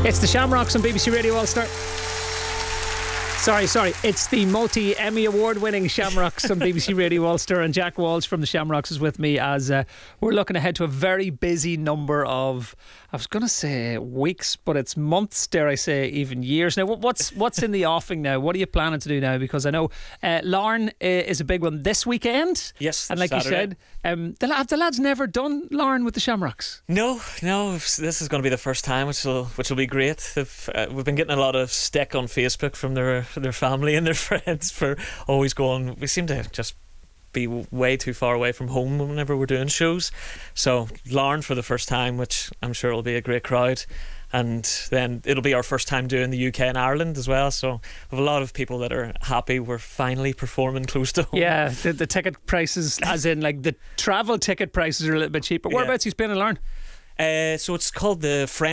It's the Shamrocks on BBC Radio Ulster. Sorry. It's the multi-Emmy award-winning Shamrocks on BBC Radio Ulster, and Jack Walsh from the Shamrocks is with me as we're looking ahead to a very busy number of, I was going to say weeks, but it's months, dare I say, even years. Now, what's in the offing now? What are you planning to do now? Because I know Larne is a big one this weekend. Yes, and like Saturday. You said, the lads never done Larne with the Shamrocks. No, this is going to be the first time, which will be great. We've been getting a lot of stick on Facebook from their family and their friends for always going. We seem to just be way too far away from home whenever we're doing shows. So Larne for the first time, which I'm sure will be a great crowd. And then it'll be our first time doing the UK and Ireland as well. So we have a lot of people that are happy we're finally performing close to home. Yeah, the ticket prices, as in like the travel ticket prices, are a little bit cheaper. Whereabouts you playing in Larne? So it's called the Friends